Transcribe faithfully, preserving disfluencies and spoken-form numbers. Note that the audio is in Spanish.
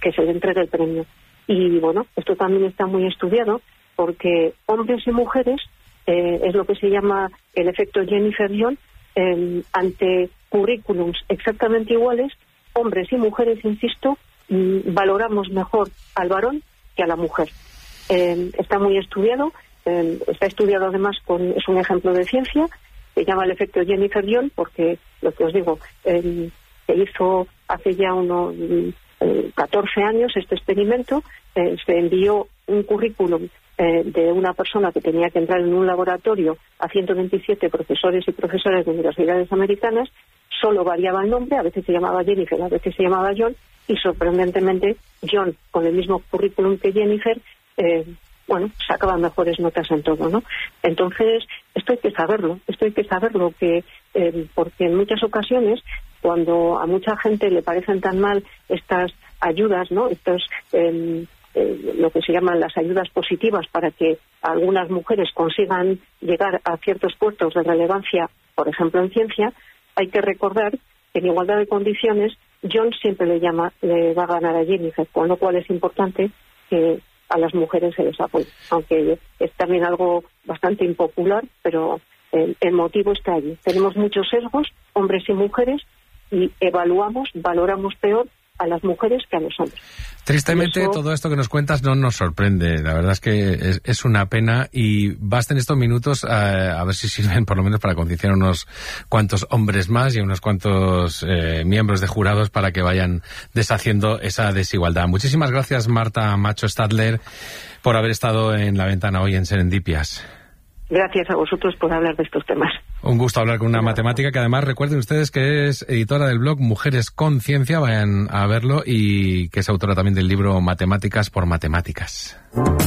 que se le entregue el premio. Y bueno, esto también está muy estudiado porque hombres y mujeres, eh, es lo que se llama el efecto Jennifer John, eh, ante currículums exactamente iguales, hombres y mujeres, insisto, mm, valoramos mejor al varón que a la mujer. Eh, está muy estudiado, eh, está estudiado además con, es un ejemplo de ciencia, se llama el efecto Jennifer John porque, lo que os digo, eh, se hizo hace ya unos eh, catorce años este experimento, eh, se envió un currículum eh, de una persona que tenía que entrar en un laboratorio a ciento veintisiete profesores y profesoras de universidades americanas, solo variaba el nombre, a veces se llamaba Jennifer, a veces se llamaba John, y sorprendentemente John, con el mismo currículum que Jennifer, eh, bueno, sacaba mejores notas en todo, ¿no? Entonces, esto hay que saberlo, esto hay que saberlo, que eh, porque en muchas ocasiones, cuando a mucha gente le parecen tan mal estas ayudas, ¿no? Estos, eh, eh, lo que se llaman las ayudas positivas para que algunas mujeres consigan llegar a ciertos puestos de relevancia, por ejemplo en ciencia, hay que recordar que en igualdad de condiciones John siempre le llama, le va a ganar a Jennifer, con lo cual es importante que a las mujeres se les apoye, aunque es también algo bastante impopular, pero el, el motivo está allí. Tenemos muchos sesgos, hombres y mujeres, y evaluamos, valoramos peor a las mujeres que a los hombres. Tristemente, eso... todo esto que nos cuentas no nos sorprende. La verdad es que es, es una pena y basten estos minutos eh, a ver si sirven por lo menos para concienciar a unos cuantos hombres más y a unos cuantos eh, miembros de jurados para que vayan deshaciendo esa desigualdad. Muchísimas gracias, Marta Macho Stadler, por haber estado en La Ventana hoy en Serendipias. Gracias a vosotros por hablar de estos temas. Un gusto hablar con una matemática que además recuerden ustedes que es editora del blog Mujeres con Ciencia, vayan a verlo, y que es autora también del libro Matemáticas por Matemáticas.